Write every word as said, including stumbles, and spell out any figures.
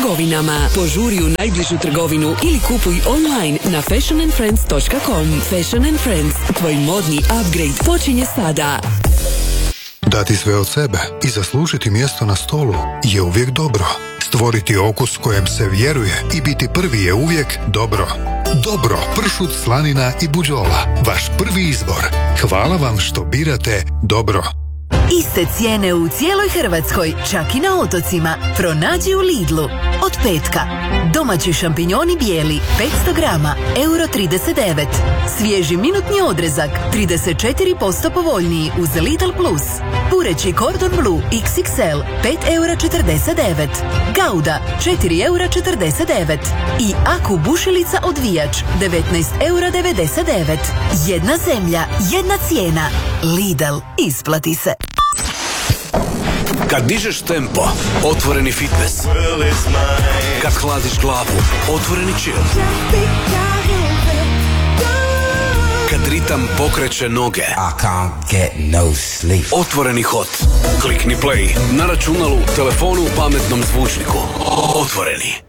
trgovinama. Požuri u najbližu trgovinu ili kupuj online na fashion and friends dot com. Fashion and Friends, tvoj modni upgrade počinje sada. Dati sve od sebe i zaslužiti mjesto na stolu je uvijek dobro. Stvoriti okus kojem se vjeruje i biti prvi je uvijek dobro. Dobro, pršut, slanina i buđola. Vaš prvi izbor. Hvala vam što birate dobro. Iste cijene u cijeloj Hrvatskoj, čak i na otocima. Pronađi u Lidlu. Od petka. Domaći šampinjoni bijeli, petsto grama, euro trideset devet. Svježi minutni odrezak, trideset četiri posto povoljniji uz Lidl Plus. Pureći Cordon Bleu iks iks el, pet eura četrdeset devet. Gouda, četiri eura četrdeset devet. I Aku bušilica odvijač, devetnaest eura devedeset devet. Jedna zemlja, jedna cijena. Lidl, isplati se. Kad dižeš tempo, otvoreni fitness. Kad hladiš glavu, otvoreni chill. Kad ritam pokreće noge, I can't get no sleep. otvoreni hot. Klikni play na računalu, telefonu, pametnom zvučniku. Otvoreni.